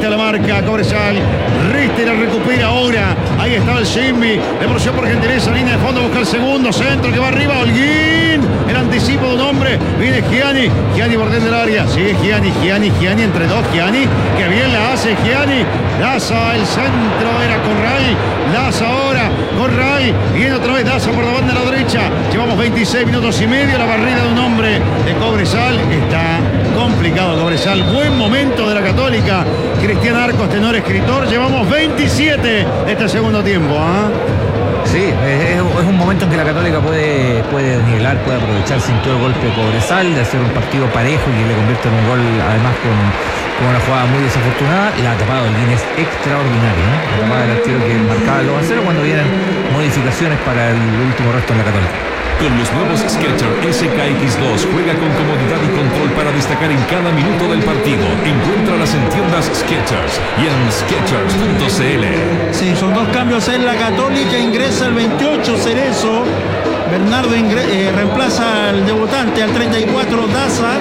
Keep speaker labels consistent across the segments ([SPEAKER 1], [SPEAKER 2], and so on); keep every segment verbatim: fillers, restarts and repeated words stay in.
[SPEAKER 1] está la marca, Cobresal. Richter la recupera ahora. Ahí estaba el Jimmy. Devolución por gentileza. Línea de fondo. Busca el segundo. Centro que va arriba. Holguín. El anticipo de un hombre. Viene Gianni. Gianni por dentro del área. Sigue Gianni. Gianni. Gianni entre dos. Gianni. Que bien la hace Gianni. Daza. El centro era Corral. Daza ahora. Corral. Viene otra vez Daza por la banda de la derecha. Llevamos veintiséis minutos y medio. La barrida de un hombre de Cobresal. Está complicado Cobresal. Buen momento de la Católica. Cristian Arcos, tenor, escritor. Llevamos veintisiete de este segundo tiempo. ¿eh?
[SPEAKER 2] Sí, es, es un momento en que la Católica puede, puede nivelar, puede aprovechar sin todo el golpe de Cobresal, de hacer un partido parejo y que le convierte en un gol, además con, con una jugada muy desafortunada. La tapada de Holguín es extraordinaria, ¿no? La tapada del arquero que marcaba el dos a cero cuando vienen modificaciones para el último resto en la Católica.
[SPEAKER 3] Con los nuevos Skechers S K X dos juega con comodidad y control para destacar en cada minuto del partido. Encuéntralas en tiendas Skechers y en skechers punto c l.
[SPEAKER 4] Sí, son dos cambios en la Católica. Ingresa el veintiocho Cerezo. Bernardo eh, reemplaza al debutante, al treinta y cuatro Daza.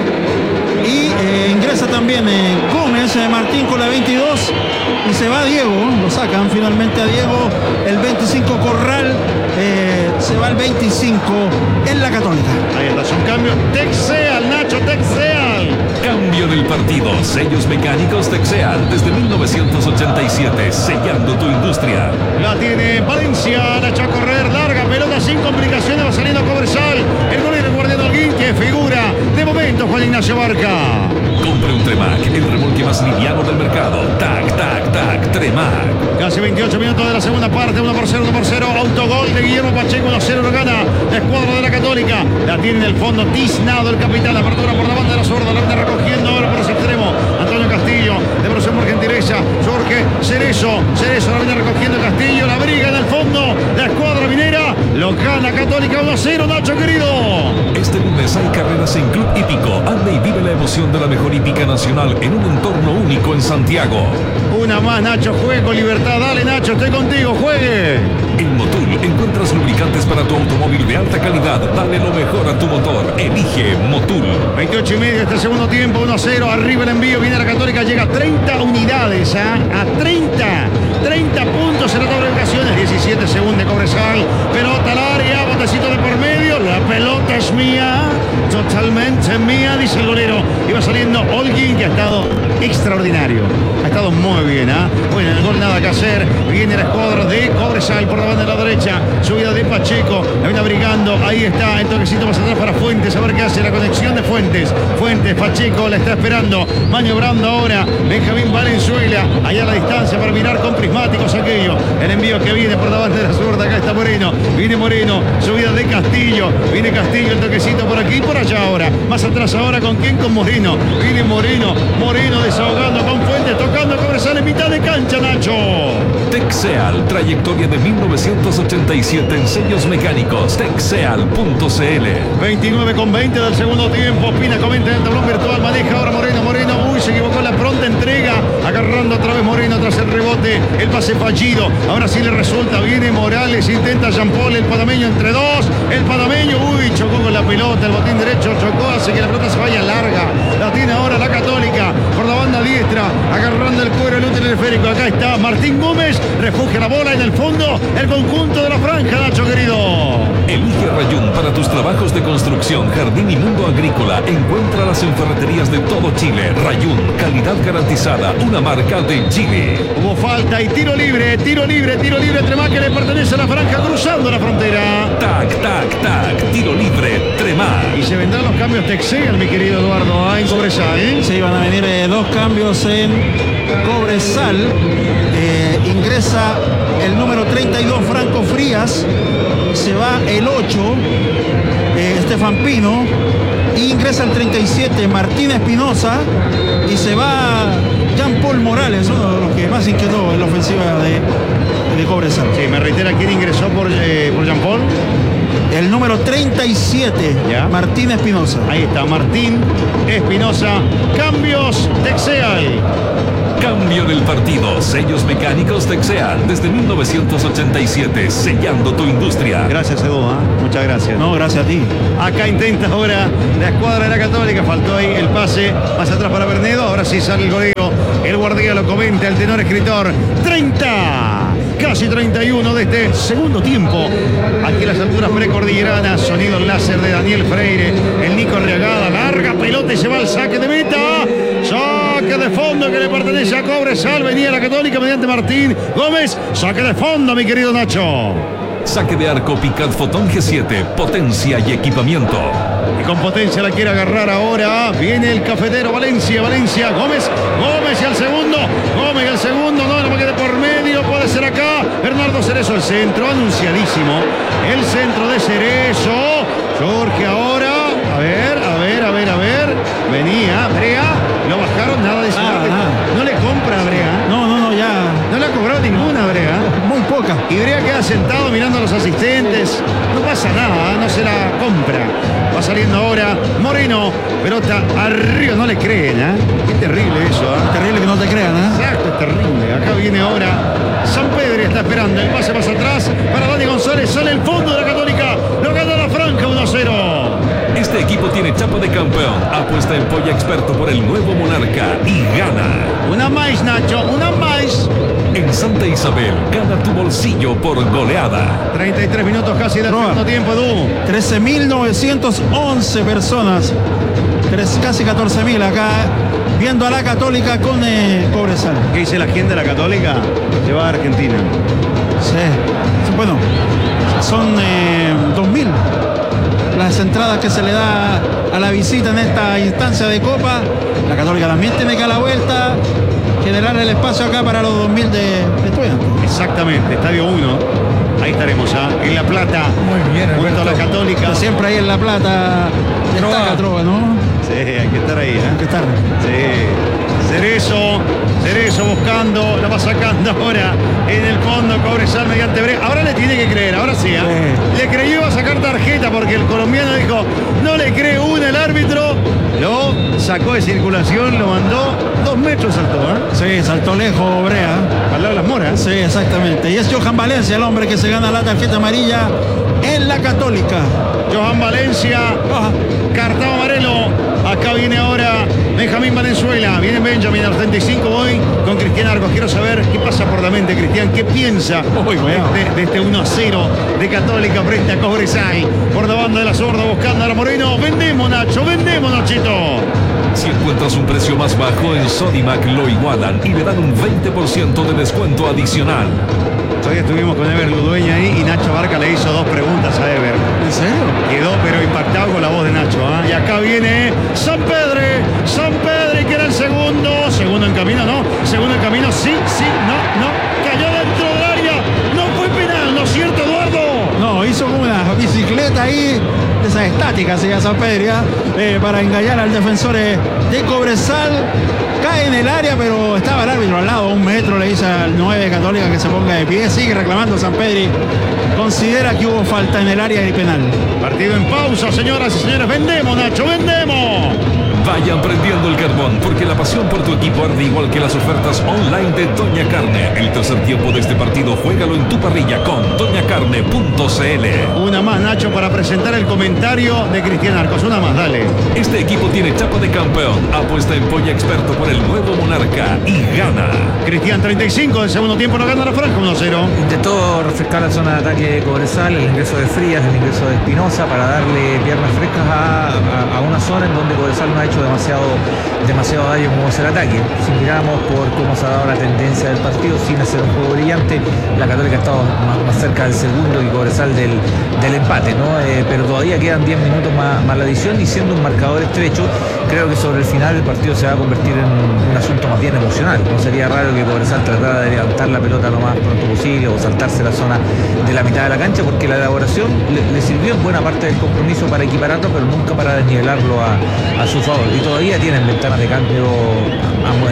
[SPEAKER 4] Y eh, ingresa también eh, Gómez, eh, Martín con la veintidós. Y se va Diego, lo sacan finalmente a Diego. El veinticinco Corral, eh, se va al veinticinco en la Católica.
[SPEAKER 1] Ahí está, son cambios. Texeal, Nacho, Texeal.
[SPEAKER 3] Cambio del partido. Sellos mecánicos Texeal desde mil novecientos ochenta y siete, sellando tu industria.
[SPEAKER 1] La tiene Valencia, Nacho a correr, larga pelota sin complicaciones, va saliendo Cobresal. El gol del guardián Holguín, que figura de momento Juan Ignacio Barca.
[SPEAKER 3] Compre un Tremac, el remolque más liviano del mercado. Tac, tac, tac, Tremac.
[SPEAKER 1] Casi veintiocho minutos de la segunda parte, uno por cero, uno por cero. Autogol de Guillermo Pacheco, uno a cero lo gana la escuadra de la Católica. La tiene en el fondo tiznado el capitán, la apertura por la banda de la zurda, la anda recogiendo ahora por ese extremo. Antonio Castillo, de profesión por gentileza. Jorge Cerezo, Cerezo la viene recogiendo Castillo, la briga en el fondo. La escuadra minera lo gana Católica uno a cero, Nacho querido.
[SPEAKER 3] Este lunes hay carreras en Club Hípico. Anda y vive la emoción de la mejor hípica nacional en un entorno único en Santiago.
[SPEAKER 1] Una más, Nacho, juegue con libertad. Dale, Nacho, estoy contigo, juegue.
[SPEAKER 3] En Motul encuentras lubricantes para tu automóvil de alta calidad. Dale lo mejor a tu motor. Elige Motul.
[SPEAKER 1] veintiocho y medio este segundo tiempo, uno a cero. Arriba el envío, viene la Católica, llega a treinta unidades, ¿eh? a treinta. treinta puntos en la tabla de ocasiones. diecisiete segundos de Cobresal. Pelota al área, botecito de por medio. La pelota es mía, totalmente mía, dice el golero. Iba saliendo Holguín, que ha estado extraordinario. Ha estado muy bien, ¿ah? ¿eh? Bueno, el gol nada que hacer. Viene la escuadra de Cobresal por la banda de la derecha. Subida de Pacheco. La viene abrigando. Ahí está. El toquecito más atrás para Fuentes. A ver qué hace la conexión de Fuentes. Fuentes, Pacheco la está esperando. Maniobrando ahora Benjamín Valenzuela. Allá a la distancia para mirar con prismáticos aquello. El envío que viene por la banda de la zurda. Acá está Moreno. Viene Moreno. Subida de Castillo. Viene Castillo. El toquecito por aquí y por allá ahora. Más atrás ahora. ¿Con quién? Con Moreno. Viene Moreno. Moreno desahogando con Fuentes. Tocando Cobresal en mitad de cancha, Nacho.
[SPEAKER 3] Texeal, trayectoria de mil novecientos ochenta y siete en sellos mecánicos. Texeal punto c l.
[SPEAKER 1] veintinueve con veinte del segundo tiempo. Pina comenta en el tablón virtual. Maneja ahora Moreno. Moreno. Uy, se equivocó en la pronta entrega. Agarrando otra vez Moreno tras el rebote. El pase fallido. Ahora sí le resulta. Viene Morales. Intenta Jean Paul. El panameño entre dos. El panameño. Uy, chocó con la pelota. El botín derecho chocó. Hace que la pelota se vaya larga. La tiene ahora la Católica. Por la banda diestra. Agarrando el cuero. El útil esférico. Acá está Martín Gómez. Refugia la bola en el fondo. El conjunto de la franja, Nacho querido.
[SPEAKER 3] Elige Rayún para tus trabajos de construcción, jardín y mundo agrícola. Encuéntralas en ferreterías de todo Chile. Rayún, calidad garantizada. Una marca de Chile.
[SPEAKER 1] Hubo falta y tiro libre. Tiro libre, tiro libre. Tremac que le pertenece a la franja cruzando la frontera.
[SPEAKER 3] Tac, tac, tac. Tiro libre, Tremac.
[SPEAKER 1] Y se vendrán los cambios Texeal, mi querido Eduardo, ¿ah? En Cobresal. ¿eh?
[SPEAKER 4] Sí, van a venir eh, dos cambios en Cobresal. Eh, ingresa el número treinta y dos Franco Frías, se va el ocho eh, Estefan Pino, y ingresa el treinta y siete Martín Espinosa, y se va Jean Paul Morales, uno de los que más inquietó en la ofensiva de, de Cobresal.
[SPEAKER 1] Sí, me reitera quién ingresó por, eh, por Jean Paul.
[SPEAKER 4] El número treinta y siete, ¿ya? Martín Espinosa.
[SPEAKER 1] Ahí está, Martín Espinosa. Cambios Texeal.
[SPEAKER 3] Cambio del partido. Sellos mecánicos Texean desde mil novecientos ochenta y siete, sellando tu industria.
[SPEAKER 1] Gracias, Edu, ¿eh? Muchas gracias.
[SPEAKER 4] No, gracias a ti.
[SPEAKER 1] Acá intenta ahora la escuadra de la Católica. Faltó ahí el pase más atrás para Bernedo. Ahora sí sale el goleo. El guardia lo comenta, el tenor escritor. treinta, casi treinta y uno de este segundo tiempo. Aquí en las alturas precordilleranas. Sonido láser de Daniel Freire. El Nico Reagada. Larga pelota y se va al saque de meta. Saque de fondo que le pertenece a Cobresal. Venía la Católica mediante Martín Gómez. Saque de fondo, mi querido Nacho.
[SPEAKER 3] Saque de arco Picat Fotón G siete, potencia y equipamiento.
[SPEAKER 1] Y con potencia la quiere agarrar ahora. Viene el cafetero Valencia, Valencia, Gómez, Gómez y al segundo. Gómez y al segundo, no, no me quede por medio, puede ser acá. Bernardo Cerezo, el centro, anunciadísimo. El centro de Cerezo. Jorge ahora, a ver, a ver, a ver, a ver. Venía, Brea, lo bajaron, nada de
[SPEAKER 4] Nada, nada.
[SPEAKER 1] No le compra a Brea.
[SPEAKER 4] No, no, no, ya.
[SPEAKER 1] No le ha cobrado ninguna, Brea.
[SPEAKER 4] Muy poca.
[SPEAKER 1] Y Brea queda sentado mirando a los asistentes. No pasa nada, no se la compra. Va saliendo ahora Moreno. Pelota arriba, no le creen, ¿eh? Qué terrible eso, ¿eh?
[SPEAKER 4] Terrible que no te crean, ¿eh?
[SPEAKER 1] Exacto, es terrible. Acá viene ahora San Pedro y está esperando. El pase más atrás para Dani González. Sale el fondo de la Católica. Lo gana la Franca uno a cero.
[SPEAKER 3] Este equipo tiene chapa de campeón. Apuesta en polla experto por el nuevo Monarca y gana.
[SPEAKER 1] Una más, Nacho, una más.
[SPEAKER 3] En Santa Isabel, gana tu bolsillo por goleada.
[SPEAKER 1] treinta y tres minutos casi del
[SPEAKER 4] Roa.
[SPEAKER 1] segundo tiempo, Edu.
[SPEAKER 4] trece mil novecientos once personas. Tres, casi catorce mil acá viendo a la Católica con eh, Cobresal.
[SPEAKER 1] ¿Qué dice la gente de la Católica? Se va a Argentina.
[SPEAKER 4] Sí. Bueno, son eh, dos mil las entradas que se le da a la visita en esta instancia de Copa. La Católica también tiene que a la vuelta generar el espacio acá para los dos mil de, de Estudiantes.
[SPEAKER 1] Exactamente, Estadio uno. Ahí estaremos, ¿ah? En La Plata.
[SPEAKER 2] Muy bien,
[SPEAKER 1] junto a la
[SPEAKER 2] Alberto.
[SPEAKER 1] Católica.
[SPEAKER 4] Pero siempre ahí en La Plata destaca Trova, ¿no?
[SPEAKER 1] Sí, hay que estar ahí, ¿eh?
[SPEAKER 4] Hay que estar.
[SPEAKER 1] Sí. Cerezo, Cerezo buscando, la va sacando ahora en el fondo, Cobresal mediante Brea. Ahora le tiene que creer, ahora sí, ¿eh?
[SPEAKER 4] Sí.
[SPEAKER 1] Le creyó iba a sacar tarjeta porque el colombiano dijo, no le cree una el árbitro. Lo sacó de circulación, lo mandó dos metros saltó, ¿eh?
[SPEAKER 4] Sí, saltó lejos Brea.
[SPEAKER 1] Al lado de las moras.
[SPEAKER 4] Sí, exactamente. Y es Johan Valencia el hombre que se gana la tarjeta amarilla en la Católica.
[SPEAKER 1] Johan Valencia,
[SPEAKER 4] Ajá.
[SPEAKER 1] cartón amarelo. Acá viene ahora Benjamín Valenzuela. Viene Benjamin al setenta y cinco hoy con Cristian Arcos. Quiero saber qué pasa por la mente, Cristian. ¿Qué piensa
[SPEAKER 4] Uy,
[SPEAKER 1] de,
[SPEAKER 4] bueno.
[SPEAKER 1] este, de este uno a cero de Católica frente a Cobresal? Por la banda de la sorda buscando a la Moreno. Vendemos, Nacho. Vendemos, Nachito.
[SPEAKER 3] Si encuentras un precio más bajo en Sodimac, lo igualan y le dan un veinte por ciento de descuento adicional.
[SPEAKER 1] Hoy estuvimos con Ever Ludueña ahí y Nacho Barca le hizo dos preguntas a Ever.
[SPEAKER 4] ¿En serio?
[SPEAKER 1] Quedó pero impactado con la voz de Nacho, ¿eh? Y acá viene San Pedro, San Pedro que era el segundo, segundo en camino, ¿no? Segundo en camino, sí, sí, no, no, cayó dentro del área, no fue penal, ¿no es cierto, Eduardo?
[SPEAKER 4] No, hizo como una bicicleta ahí, de esas estáticas, se llama San Pedro, ¿ya? Eh, para engañar al defensor eh, de Cobresal. Cae en el área, pero estaba el árbitro al lado, a un metro, le dice al nueve Católica que se ponga de pie, sigue reclamando San Pedro. Considera que hubo falta en el área y penal.
[SPEAKER 1] Partido en pausa, señoras y señores, vendemos, Nacho, vendemos.
[SPEAKER 3] Vayan prendiendo el carbón porque la pasión por tu equipo arde igual que las ofertas online de Doña Carne. El tercer tiempo de este partido, juégalo en tu parrilla con doña carne punto c l.
[SPEAKER 1] Una más, Nacho, para presentar el comentario de Cristian Arcos. Una más, dale.
[SPEAKER 3] Este equipo tiene chapa de campeón. Apuesta en polla experto por el nuevo Monarca y gana.
[SPEAKER 1] Cristian, treinta y cinco del segundo tiempo, no gana la Franca, uno a cero.
[SPEAKER 2] Intentó refrescar la zona de ataque de Cobresal, el ingreso de Frías, el ingreso de Espinosa para darle piernas frescas a, a, a una zona en donde Cobresal no ha hecho demasiado, demasiado daño como es el ataque. Si miramos por cómo se ha dado la tendencia del partido, sin hacer un juego brillante, la Católica ha estado más, más cerca del segundo y Cobresal del, del empate, ¿no? Eh, pero todavía quedan diez minutos más, más la adición y siendo un marcador estrecho, creo que sobre el final el partido se va a convertir en un asunto más bien emocional. No sería raro que Cobresal tratara de levantar la pelota lo más pronto posible o saltarse la zona de la mitad de la cancha, porque la elaboración le, le sirvió en buena parte del compromiso para equipararlo, pero nunca para desnivelarlo a, a su favor. Y todavía tienen ventanas de cambio ambos entrenadores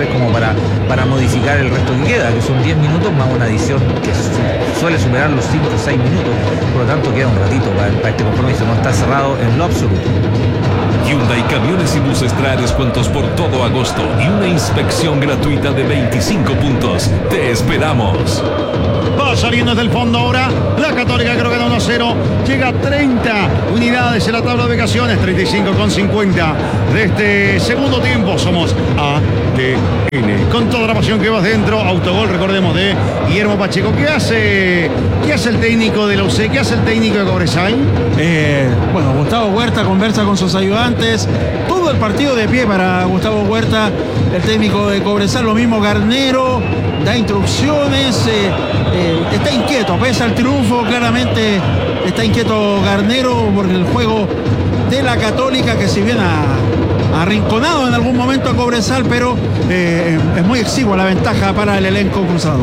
[SPEAKER 2] como para, para modificar el resto que queda, que son diez minutos más una adición que su, suele superar los cinco o seis minutos. Por lo tanto, queda un ratito para, para este compromiso. No está cerrado en lo absoluto.
[SPEAKER 3] Hyundai Camiones y Buses trae descuentos por todo agosto y una inspección gratuita de veinticinco puntos. Te esperamos.
[SPEAKER 1] Va saliendo desde el fondo ahora. La Católica creo que da uno a cero. Llega a treinta unidades en la tabla de ubicaciones. treinta y cinco con cincuenta de este segundo tiempo. Somos A T N. Con toda la pasión que va dentro. Autogol, recordemos, de Guillermo Pacheco. ¿Qué hace, qué hace el técnico de la U C? ¿Qué hace el técnico de Cobresal?
[SPEAKER 4] Eh, bueno, Gustavo Huerta conversa con sus ayudantes. Todo el partido de pie para Gustavo Huerta, el técnico de Cobresal. Lo mismo Garnero, da instrucciones. Eh, eh, está inquieto, pese al triunfo, claramente está inquieto Garnero por el juego de la Católica, que si bien ha arrinconado en algún momento a Cobresal, pero eh, es muy exigua la ventaja para el elenco cruzado.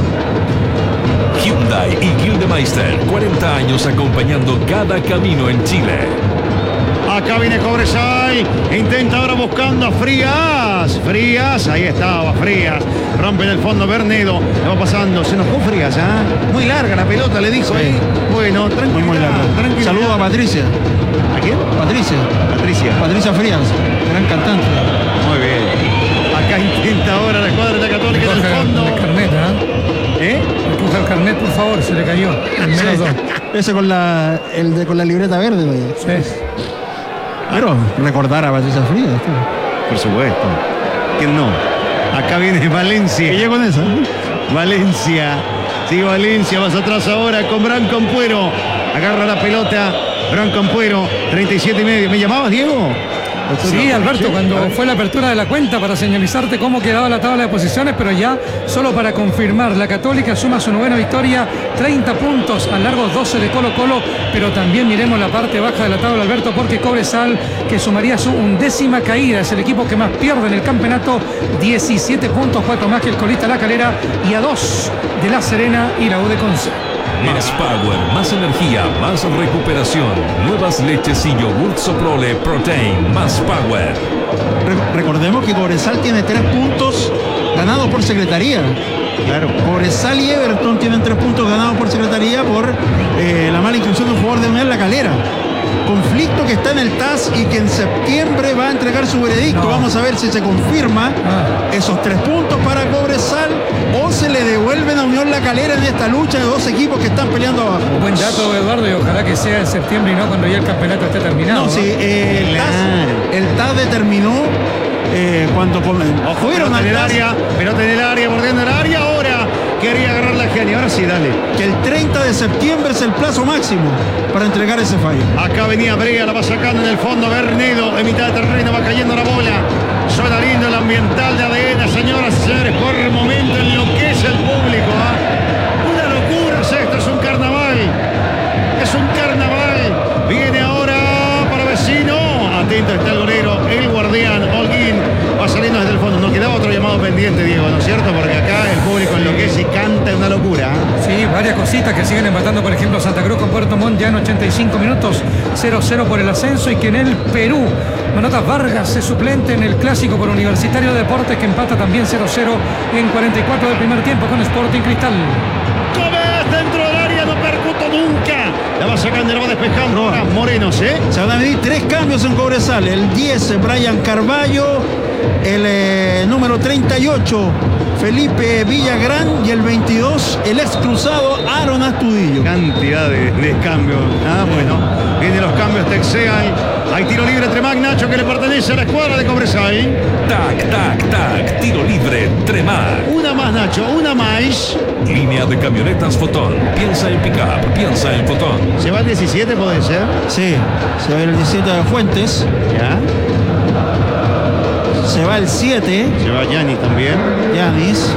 [SPEAKER 3] Hyundai y Gildemeister, cuarenta años acompañando cada camino en Chile.
[SPEAKER 1] Acá viene Cobresal, intenta ahora buscando a Frías. Frías, ahí estaba Frías. Rompe en el fondo Bernedo, le va pasando. Se enojó Frías, ¿ah? ¿eh? Muy larga la pelota, le dijo sí. Ahí. Bueno, tranquilo.
[SPEAKER 4] Muy, muy larga. Saludo a Patricia.
[SPEAKER 1] ¿A quién?
[SPEAKER 4] Patricia.
[SPEAKER 1] Patricia.
[SPEAKER 4] Patricia Frías, gran cantante.
[SPEAKER 1] Muy bien. Acá intenta ahora la escuadra de la Católica en el fondo.
[SPEAKER 5] El carnet, ¿eh?
[SPEAKER 1] ¿Eh?
[SPEAKER 5] Recoja el carnet, por favor, se le cayó. El menos dos.
[SPEAKER 4] Ese con la, el de, con la libreta verde, ¿no?
[SPEAKER 5] Sí.
[SPEAKER 4] Pero recordar a Patricia Frías.
[SPEAKER 1] Por supuesto. ¿Quién no? Acá viene Valencia.
[SPEAKER 4] ¿Qué llega con esa?
[SPEAKER 1] Valencia. Sí, Valencia. Vas atrás ahora con Branco Ampuero. Agarra la pelota. Branco Ampuero. treinta y siete y medio. ¿Me llamabas, Diego?
[SPEAKER 5] Sí, Alberto, cuando fue la apertura de la cuenta para señalizarte cómo quedaba la tabla de posiciones, pero ya solo para confirmar, la Católica suma su novena victoria, treinta puntos, al largo doce de Colo Colo, pero también miremos la parte baja de la tabla, Alberto, porque Cobresal, que sumaría su undécima caída, es el equipo que más pierde en el campeonato, diecisiete puntos, cuatro más que el colista La Calera y a dos de La Serena y la U de Conce.
[SPEAKER 3] Más power, más energía, más recuperación. Nuevas leches y yogur Soprole Protein. Más power.
[SPEAKER 4] Re- recordemos que Cobresal tiene tres puntos ganados por secretaría.
[SPEAKER 1] Claro.
[SPEAKER 4] Cobresal y Everton tienen tres puntos ganados por secretaría por eh, la mala inclusión de un jugador de Unión La Calera. Conflicto que está en el T A S y que en septiembre va a entregar su veredicto. No. Vamos a ver si se confirma ah. esos tres puntos para Cobresal o se le devuelven a Unión La Calera en esta lucha de dos equipos que están peleando abajo.
[SPEAKER 5] Buen dato, Eduardo, y ojalá que sea en septiembre y no cuando ya el campeonato esté terminado.
[SPEAKER 4] No, sí, eh, el, T A S, el T A S determinó eh, cuando
[SPEAKER 1] Ojo, fueron al área, pelota en el área, bordeando el área, ahora quería agarrar la genia, ahora sí, dale.
[SPEAKER 4] Que el treinta de septiembre es el plazo máximo para entregar ese fallo.
[SPEAKER 1] Acá venía Brea, la va sacando en el fondo, Bernedo, en mitad de terreno va cayendo la bola. Suena lindo el ambiental de A D N, señoras y señores, por momento enloquece el público, ¿eh? Una locura es esto, es un carnaval, es un carnaval. Viene ahora para Vecino, atento está el golero, el guardián, Holguín, va saliendo desde el fondo. Nos quedaba otro llamado pendiente, Diego, ¿no es cierto? Porque acá el público enloquece y canta, es una locura.
[SPEAKER 5] Sí, varias cositas que siguen empatando, por ejemplo, Santa Cruz con Puerto Montt ya en ochenta y cinco minutos, cero cero por el ascenso, y que en el Perú, Manotas Vargas es suplente en el clásico por Universitario de Deportes, que empata también cero cero en cuarenta y cuatro del primer tiempo con Sporting Cristal.
[SPEAKER 1] Gómez dentro del área, no percuto nunca. La va sacando, la va despejando. Ahora Morenos, ¿eh?
[SPEAKER 4] Se van a medir tres cambios en Cobresal. El diez, Brian Carballo. El eh, número treinta y ocho, Felipe Villagrán. Y el veintidós, el ex cruzado Aaron Astudillo.
[SPEAKER 1] Cantidad de, de cambios. Ah, bueno. Vienen los cambios, Texeal. Hay tiro libre Tremac, Nacho, que le pertenece a la escuadra de Cobresal.
[SPEAKER 3] Tac, tac, tac. Tiro libre Tremac.
[SPEAKER 1] Una más, Nacho, una más.
[SPEAKER 3] Línea de camionetas Fotón. Piensa en pick-up, piensa en Fotón.
[SPEAKER 1] ¿Se va el diecisiete, puede ser?
[SPEAKER 4] Sí, se va el diecisiete de Fuentes.
[SPEAKER 1] Ya.
[SPEAKER 4] Se va el siete.
[SPEAKER 1] Se va Yanis también.
[SPEAKER 4] Yanis.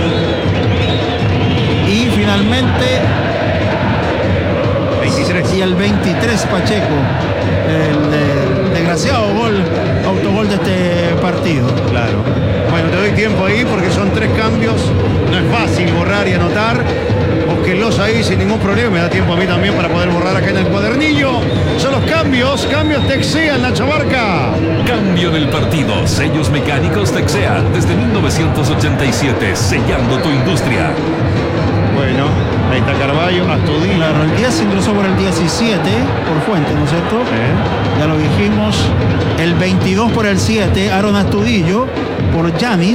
[SPEAKER 4] Y finalmente
[SPEAKER 1] veintitrés.
[SPEAKER 4] Y el veintitrés, Pacheco. El, el desgraciado gol, autogol de este partido.
[SPEAKER 1] Claro. Bueno, te doy tiempo ahí porque son tres cambios. No es fácil borrar y anotar. Vos déjenlos ahí sin ningún problema. Me da tiempo a mí también para poder borrar acá en el cuadernillo. Son los cambios, cambios Texea en Nacho Barca.
[SPEAKER 3] Cambio en el partido. Sellos mecánicos Texea desde mil novecientos ochenta y siete, sellando tu industria.
[SPEAKER 1] Bueno, ahí está Carballo, Astudillo.
[SPEAKER 4] Claro, el diez ingresó por el diecisiete, por Fuente, ¿no es cierto?
[SPEAKER 1] ¿Eh?
[SPEAKER 4] Ya lo dijimos. El veintidós por el siete, Aaron Astudillo, por Yanis.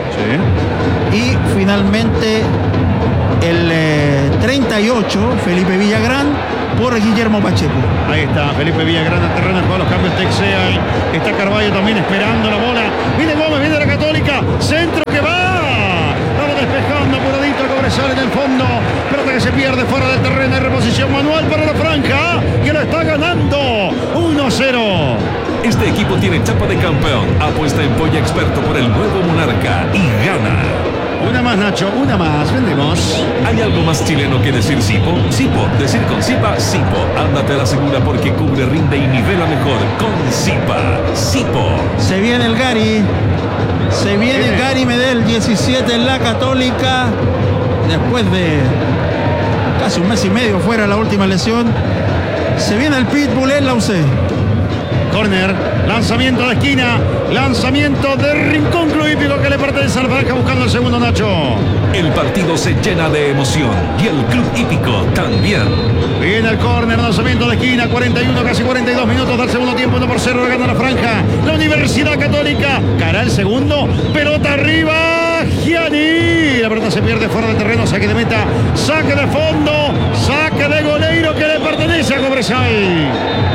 [SPEAKER 1] Sí.
[SPEAKER 4] Y finalmente el eh, treinta y ocho, Felipe Villagrán, por Guillermo Pacheco.
[SPEAKER 1] Ahí está Felipe Villagrán al terreno de los cambios Texea. Está Carballo también esperando la bola. Viene Gómez, viene la Católica. Centro que va. Vamos despejando apuradito el Cobresal en el fondo. Pelota que se pierde fuera del terreno. Hay reposición manual para la franja, que lo está ganando uno a cero.
[SPEAKER 3] Este equipo tiene chapa de campeón. Apuesta en Polla Experto por el nuevo Monarca y gana.
[SPEAKER 1] Una más, Nacho, una más. Vendemos.
[SPEAKER 3] ¿Hay algo más chileno que decir Sipo? Sipo, decir con Sipa, Sipo. Ándate a la segura porque cubre, rinde y nivela mejor con Sipa. Sipo.
[SPEAKER 4] Se viene el Gary. Se viene el Gary Medel, diecisiete en la Católica. Después de casi un mes y medio fuera la última lesión. Se viene el Pitbull en la U C.
[SPEAKER 1] Corner, lanzamiento de esquina, lanzamiento de rincón Club Hípico que le pertenece al Franja buscando el segundo, Nacho.
[SPEAKER 3] El partido se llena de emoción y el Club Hípico también.
[SPEAKER 1] Viene el córner, lanzamiento de esquina, cuarenta y uno, casi cuarenta y dos minutos del segundo tiempo, uno por cero, lo gana la Franja. La Universidad Católica, cara el segundo, pelota arriba, Gianni. La pelota se pierde fuera del terreno, saque de meta, saque de fondo, saque de goleiro que le pertenece a Cobresal.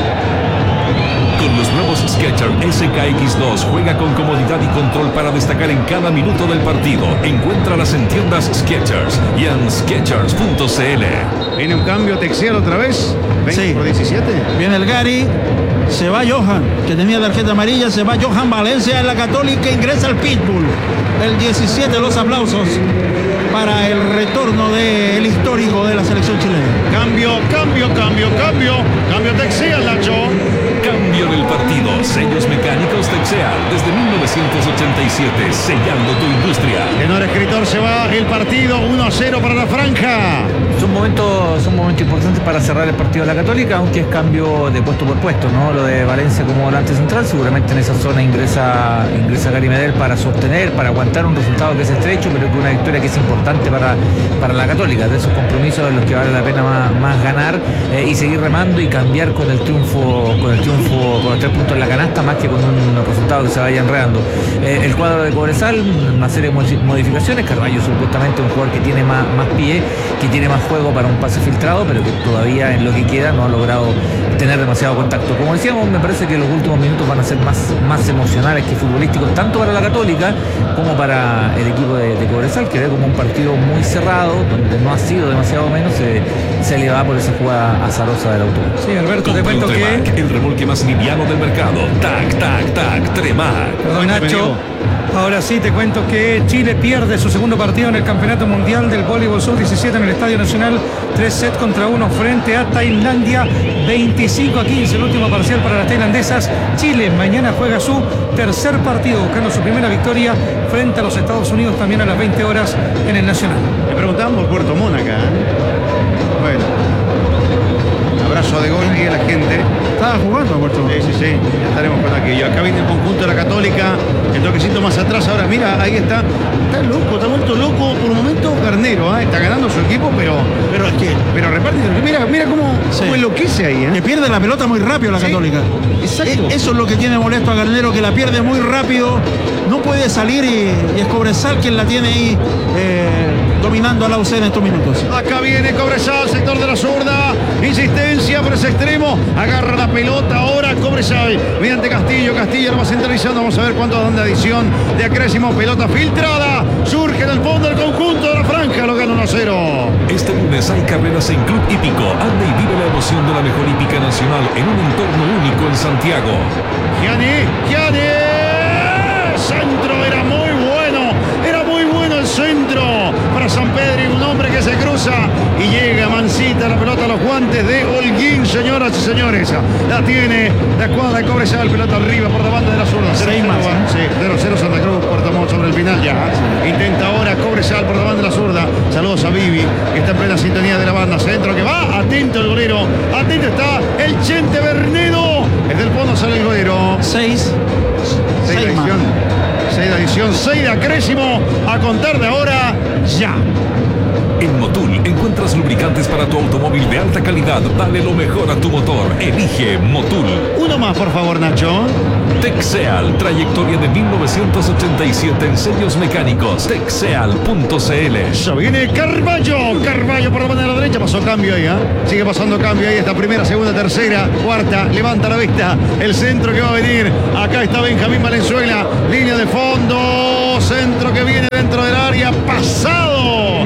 [SPEAKER 3] Con los nuevos Skechers S K X dos juega con comodidad y control para destacar en cada minuto del partido. Encuéntralas en tiendas Skechers y en skechers punto c l.
[SPEAKER 1] Viene un cambio Texea otra vez, veinte
[SPEAKER 4] Sí.
[SPEAKER 1] por diecisiete.
[SPEAKER 4] Viene el Gary. Se va Johan, que tenía tarjeta amarilla. Se va Johan Valencia en la Católica. Ingresa el Pitbull. El diecisiete, los aplausos para el retorno del histórico de la selección chilena.
[SPEAKER 1] Cambio, cambio, cambio, cambio. Cambio Texea, Nacho.
[SPEAKER 3] Cambio en el partido. Sellos mecánicos Texea desde mil novecientos ochenta y siete, sellando tu industria.
[SPEAKER 1] Tenor escritor, se va el partido uno a cero para la Franja.
[SPEAKER 2] Son momentos, son momentos importantes para cerrar el partido de la Católica, aunque es cambio de puesto por puesto, ¿no? Lo de Valencia como volante central, seguramente en esa zona ingresa, ingresa Gary Medel para sostener, para aguantar un resultado que es estrecho, pero que una victoria que es importante para, para la Católica, de esos compromisos en los que vale la pena más, más ganar eh, y seguir remando y cambiar con el triunfo, con el triunfo, con los tres puntos en la canasta, más que con un resultado que se vaya enredando. Eh, el cuadro de Cobresal, una serie de modificaciones. Carballo supuestamente un jugador que tiene más, más pie, que tiene más juego para un pase filtrado, pero que todavía en lo que queda no ha logrado tener demasiado contacto. Como decíamos, me parece que los últimos minutos van a ser más, más emocionales que futbolísticos, tanto para la Católica como para el equipo de, de Cobresal, que ve como un partido muy cerrado, donde no ha sido demasiado menos, se, se le va por esa jugada azarosa del autor.
[SPEAKER 5] Sí, Alberto, te
[SPEAKER 3] Compra
[SPEAKER 5] cuento
[SPEAKER 3] un
[SPEAKER 5] que...
[SPEAKER 3] Tremac, el remolque más liviano del mercado. Tac, tac, tac, Tremac.
[SPEAKER 5] Perdón, Nacho. Ahora sí te cuento que Chile pierde su segundo partido en el Campeonato Mundial del Voleibol sub diecisiete en el Estadio Nacional. Tres sets contra uno frente a Tailandia. veinticinco a quince el último parcial para las tailandesas. Chile mañana juega su tercer partido, buscando su primera victoria frente a los Estados Unidos también a las veinte horas en el Nacional.
[SPEAKER 1] Le preguntamos por Puerto Montt acá. Bueno. Abrazo de gol y a la gente.
[SPEAKER 4] Estaba jugando a Puerto Montt.
[SPEAKER 1] Sí, sí, sí, ya estaremos con aquello. Acá viene el conjunto de la Católica, el toquecito más atrás. Ahora, mira, ahí está. Está loco, está vuelto loco por un momento Garnero, ¿eh? Está ganando su equipo, pero pero es que, pero reparte. Mira, mira cómo,
[SPEAKER 4] Sí.
[SPEAKER 1] cómo enloquece ahí, ¿eh?
[SPEAKER 4] Que pierde la pelota muy rápido la
[SPEAKER 1] Sí,
[SPEAKER 4] Católica.
[SPEAKER 1] exacto.
[SPEAKER 4] E- Eso es lo que tiene molesto a Garnero, que la pierde muy rápido. No puede salir y, y es Cobresal quien la tiene ahí eh, dominando a la U C en estos minutos.
[SPEAKER 1] Acá viene Cobresal, sector de la zurda. Insistencia por ese extremo. Agarra la pelota ahora Cobresal. Mediante Castillo. Castillo lo va centralizando. Vamos a ver cuánto dan de adición de acrésimo. Pelota filtrada. Surge en el fondo el conjunto de la Franja. Lo gana uno a cero.
[SPEAKER 3] Este lunes hay carreras en Club Hípico. Anda y vive la emoción de la mejor hípica nacional en un entorno único en Santiago.
[SPEAKER 1] Gianni. Gianni. Centro era muy bueno. Era muy bueno el centro para San Pedro. Y un hombre que se cruza y llega mansita la pelota a los guantes de Holguín. Se señoras y señores. La tiene la escuadra de Cobresal, pelota arriba por la banda de la zurda.
[SPEAKER 4] Seis más, ¿eh?
[SPEAKER 1] Sí, cero cero Santa Cruz, Puerto Montt sobre el final ya. Intenta ahora Cobresal por la banda de la zurda. Saludos a Vivi, que está en plena sintonía de la banda. Centro que va, atento el golero. Atento está el Chente Bernedo. Desde el fondo sale el golero.
[SPEAKER 4] Seis.
[SPEAKER 1] Seis de
[SPEAKER 4] Seis más.
[SPEAKER 1] adición. Seis de adición, seis de acrésimo. A contar de ahora, ya.
[SPEAKER 3] En Motul encuentras lubricantes para tu automóvil de alta calidad. Dale lo mejor a tu motor. Elige Motul.
[SPEAKER 1] Uno más, por favor, Nacho.
[SPEAKER 3] Texeal, trayectoria de mil novecientos ochenta y siete en sellos mecánicos. Texeal punto c l.
[SPEAKER 1] Ya viene Carballo. Carballo por la banda de la derecha. Pasó cambio ahí, ¿eh? Sigue pasando cambio ahí. Esta primera, segunda, tercera, cuarta. Levanta la vista. El centro que va a venir. Acá está Benjamín Valenzuela. Línea de fondo. Centro que viene dentro del área. Pasado.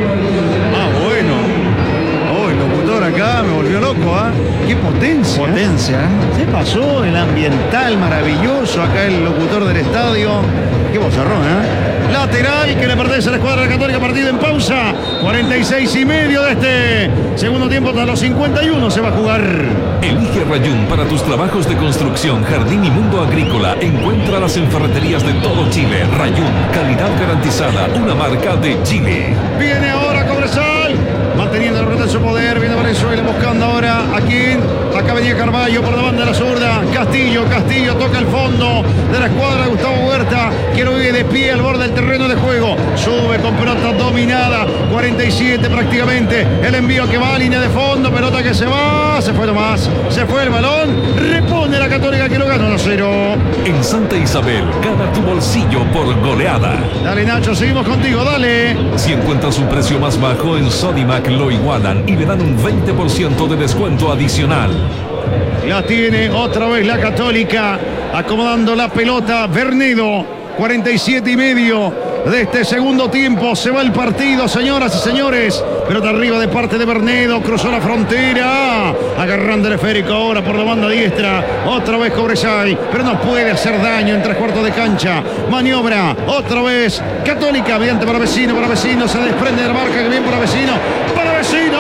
[SPEAKER 1] Ah, bueno. Oh, el locutor acá me volvió loco, ¿ah? ¿eh? Qué potencia.
[SPEAKER 4] Potencia.
[SPEAKER 1] Se pasó el ambiental maravilloso acá el locutor del estadio. Qué bozarrón, ¿eh? Lateral que le pertenece a la escuadra católica, partido en pausa. cuarenta y seis y medio de este segundo tiempo, hasta los cincuenta y uno se va a jugar.
[SPEAKER 3] Elige Rayún para tus trabajos de construcción, jardín y mundo agrícola. Encuéntralas en ferreterías de todo Chile. Rayún, calidad garantizada, una marca de Chile.
[SPEAKER 1] Viene ahora Cobresal, manteniendo el reto de su poder. Viene Valenzuela buscando ahora a quién. Acá venía Carballo por la banda de la zurda. Castillo, Castillo toca el fondo de la escuadra de Gustavo Huerta. Que lo vive de pie al borde del terreno de juego. Sube con pelota dominada. cuarenta y siete prácticamente. El envío que va a línea de fondo. Pelota que se va. Se fue nomás. Se fue el balón. Repone la Católica que lo gana uno a cero.
[SPEAKER 3] En Santa Isabel, gana tu bolsillo por goleada.
[SPEAKER 1] Dale, Nacho, seguimos contigo. Dale.
[SPEAKER 3] Si encuentras un precio más bajo en Sodimac, lo igualan y le dan un veinte por ciento de descuento adicional.
[SPEAKER 1] La tiene otra vez la Católica. Acomodando la pelota. Bernedo. cuarenta y siete y medio de este segundo tiempo. Se va el partido, señoras y señores. Pelota arriba de parte de Bernedo. Cruzó la frontera. Agarrando el esférico ahora por la banda diestra. Otra vez Cobresal. Pero no puede hacer daño en tres cuartos de cancha. Maniobra. Otra vez Católica. Mediante para Vecino. Para Vecino. Se desprende de la marca. Que viene para Vecino. Para Vecino.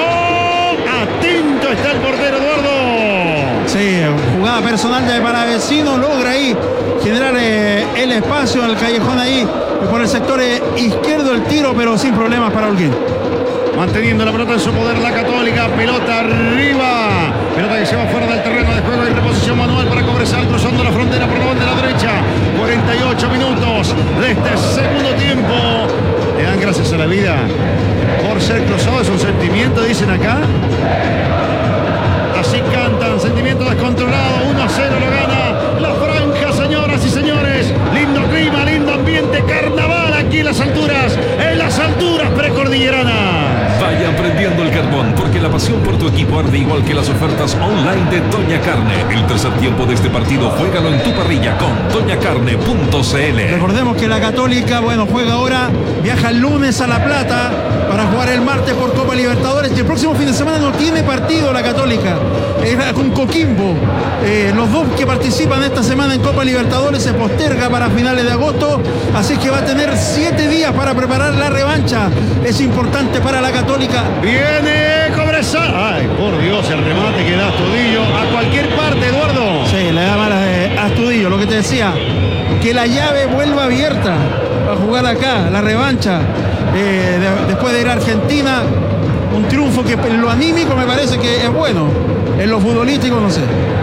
[SPEAKER 1] Atento está el portero, Eduardo.
[SPEAKER 4] Sí, jugada personal de Paravecino, logra ahí generar eh, el espacio al callejón ahí por el sector eh, izquierdo el tiro, pero sin problemas para Holguín.
[SPEAKER 1] Manteniendo la pelota en su poder la Católica, pelota arriba, pelota que se va fuera del terreno de juego y reposición manual para Cobresal, cruzando la frontera por la banda de la derecha. cuarenta y ocho minutos de este segundo tiempo. Le dan gracias a la vida por ser cruzado, es un sentimiento, dicen acá. Así cantan, sentimiento descontrolado, uno a cero lo gana la franja, señoras y señores. Lindo clima, lindo ambiente, carnaval aquí en las alturas, en las alturas precordilleranas.
[SPEAKER 3] Vaya prendiendo el carbón, porque la pasión por tu equipo arde igual que las ofertas online de Doña Carne. El tercer tiempo de este partido, juégalo en tu parrilla con doña carne punto c l.
[SPEAKER 4] Recordemos que la Católica, bueno, juega ahora, viaja el lunes a La Plata para jugar el martes por Copa Libertadores. Y el próximo fin de semana no tiene partido la Católica. Era con Coquimbo. Eh, los dos que participan esta semana en Copa Libertadores se posterga para finales de agosto. Así que va a tener siete días para preparar la revancha. Es importante para la Católica.
[SPEAKER 1] Viene Cobresal. Ay, por Dios, el remate que da Astudillo a cualquier parte, Eduardo.
[SPEAKER 4] Sí, le da malas de Astudillo. Lo que te decía, que la llave vuelva abierta para jugar acá, la revancha. Eh, de, después de ir a Argentina, un triunfo que en lo anímico me parece que es bueno. En lo futbolístico no sé.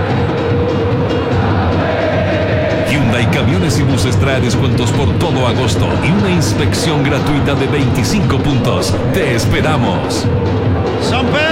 [SPEAKER 3] Hyundai Camiones y Buses trae descuentos por todo agosto y una inspección gratuita de veinticinco puntos. Te esperamos.
[SPEAKER 1] San Pedro.